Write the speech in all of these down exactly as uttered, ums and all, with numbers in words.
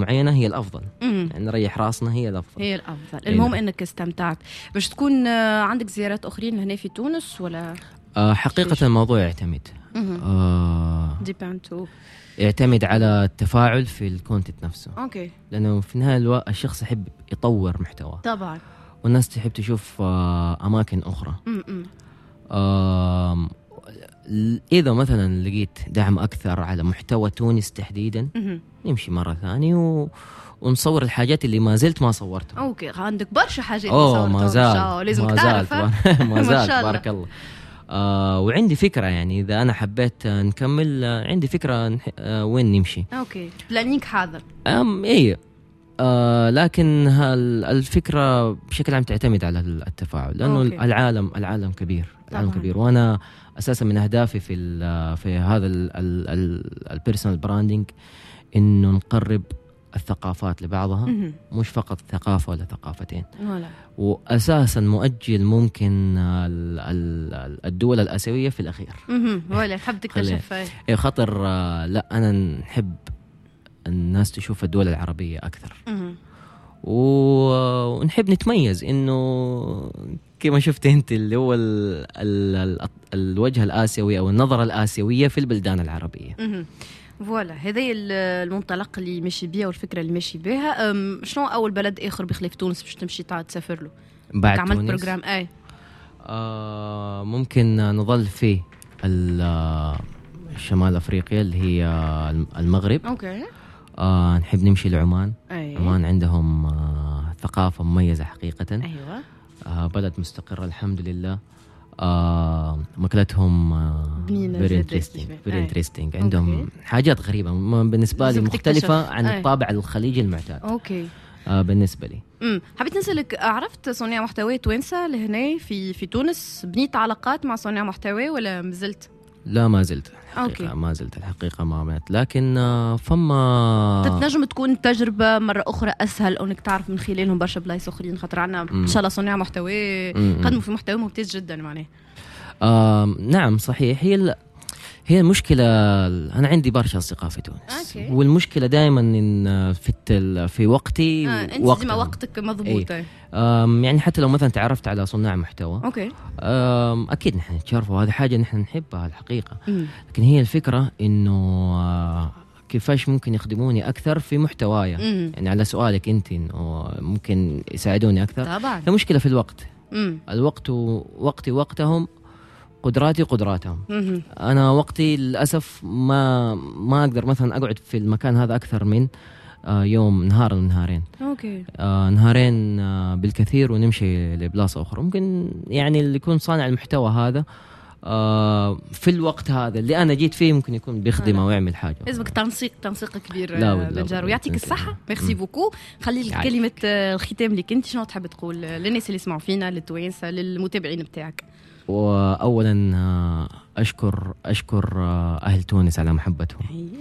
معينة هي الأفضل، يعني نريح راسنا هي الأفضل هي الأفضل. المهم إنك استمتعت. باش تكون عندك زيارات أخرين هنا في تونس ولا؟ آه حقيقة شيش. الموضوع يعتمد آه ديبانتو يعتمد على التفاعل في الكونتنت نفسه. أوكي. لأنه في النهاية الو... الشخص يحب يطور محتوى طبعا، والناس تحب تشوف آه أماكن أخرى. آه إذا مثلا لقيت دعم أكثر على محتوى تونس تحديدا نمشي مرة ثانية و... ونصور الحاجات اللي ما زلت ما صورتها. أوكي، عندك برشا حاجات ما ما زال لازم ما تعرف. ما زال تبارك الله. آه وعندي فكرة، يعني إذا أنا حبيت نكمل آه عندي فكرة آه وين نمشي. أوكي، بلانينك حاضر. أم إيه آه لكن الفكرة بشكل عام تعتمد على التفاعل، لأنه أوكي. العالم العالم كبير، العالم طبعاً. كبير، وأنا أساسا من أهدافي في في هذا البيرسونال براندينج إنه نقرب الثقافات لبعضها، م-م. مش فقط ثقافة ولا ثقافتين ولا. وأساسا مؤجل ممكن الدول الآسيوية في الأخير ولا تحب تكتشف إيه خطر. لا أنا نحب الناس تشوف الدول العربية أكثر ونحب نتميز، إنه كما شفت أنت اللي هو ال ال الوجه الآسيوي أو النظرة الآسيوية في البلدان العربية. فوالا، هذا المنطلق اللي ماشي بيها والفكرة اللي ماشي بيها. شنو أول بلد آخر بخلاف تونس باش تمشي تسافر له بعد عملت تونس؟ بروجرام أي آه ممكن نظل في شمال أفريقيا اللي هي المغرب. أوكي. آه نحب نمشي لعمان. أيه. عمان عندهم آه ثقافة مميزة حقيقة. أيوة. آه بلد مستقر الحمد لله. آه ماكلتهم فيري انترستينج فيري انترستينج عندهم أوكي. حاجات غريبة بالنسبة لي مختلفة عن أي. الطابع الخليجي المعتاد. أوكي. آه بالنسبة لي امم حبيت نسألك، عرفت صناع محتوى توانسة لهنا في في تونس؟ بنيت علاقات مع صناع محتوى ولا مازلت؟ لا ما زلت الحقيقة. أوكي. ما زلت الحقيقة ما مات، لكن فما تتنجم تكون تجربة مرة أخرى أسهل أنك تعرف من خلالهم برشا بلايص أخرين، خاطر عنا إن شاء الله صناع محتوى قدموا في محتوى ممتاز جدا معناه. آه نعم صحيح. هي هي المشكلة، أنا عندي برشا أصدقاء في تونس. أوكي. والمشكلة دائما إن في التل في وقتي آه أنت ديما وقتك مضبوط. أي. يعني حتى لو مثلا تعرفت على صناع محتوى أوكي. أكيد نحن نتشارفوا، هذه حاجة نحن نحبها الحقيقة. مم. لكن هي الفكرة إنه كيفاش ممكن يخدموني أكثر في محتوايا. مم. يعني على سؤالك أنت إنه ممكن يساعدوني أكثر. طبعا. المشكلة في الوقت. مم. الوقت ووقتي وقتهم، قدراتي قدراتهم. مم. أنا وقتي للأسف ما ما أقدر مثلا أقعد في المكان هذا أكثر من آه يوم نهار ونهارين. أوكي. آه نهارين آه بالكثير ونمشي لبلاصة أخرى. ممكن يعني اللي يكون صانع المحتوى هذا آه في الوقت هذا اللي أنا جيت فيه ممكن يكون بيخدمه ويعمل حاجة. لازمك تنسيق تنسيق كبير. لا بنجار ويعطيك الصحة. ميرسي بوكو. خلي كلمة الختام اللي كنت شنو تحب تقول للناس اللي يسمعوا فينا، للتوانسة، للمتابعين بتاعك؟ وأولا أشكر أشكر أهل تونس على محبتهم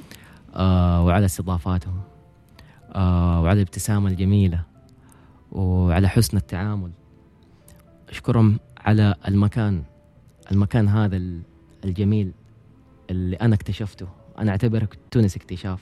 آه وعلى استضافتهم آه وعلى الابتسامة الجميلة وعلى حسن التعامل. أشكرهم على المكان المكان هذا الجميل اللي أنا اكتشفته. أنا أعتبره تونس اكتشاف.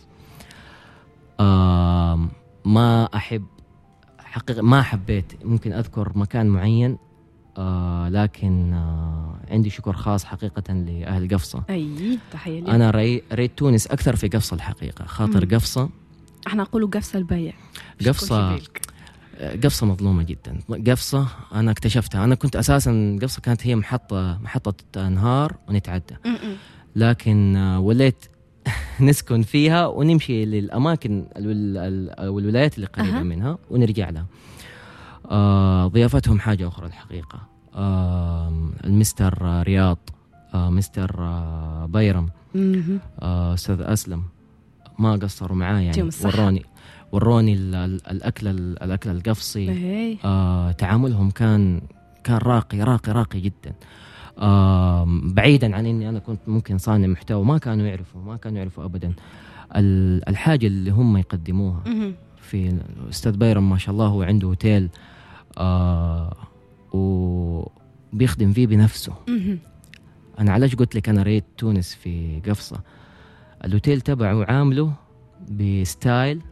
آه ما أحب حقيقة ما حبيت ممكن أذكر مكان معين، آه لكن آه عندي شكر خاص حقيقة لأهل قفصة. أي تحية لي. أنا ري ريت تونس أكثر في قفصة الحقيقة، خاطر قفصة احنا نقولوا قفصة البيع. قفصة قفصة مظلومة جدا. قفصة أنا اكتشفتها، أنا كنت أساسا قفصة كانت هي محطة محطة نهار ونتعدى، لكن آه وليت نسكن فيها ونمشي للأماكن والولايات اللي قريبة أه. منها ونرجع لها. آه ضيافتهم حاجة أخرى الحقيقة. آه المستر رياض، آه مستر آه بيرم، آه أستاذ أسلم ما قصروا معايا يعني. وروني وروني الأكل الأكل القفصي. آه تعاملهم كان كان راقي راقي راقي جدا. آه بعيدا عن إني أنا كنت ممكن صانع محتوى، ما كانوا يعرفوا ما كانوا يعرفوا أبدا الحاجة اللي هم يقدموها. في أستاذ بيرم ما شاء الله هو عنده هوتيل آه وبيخدم فيه بنفسه. أنا علاش قلت لك أنا ريت تونس في قفصة، الهوتيل تبعه عامله بستايل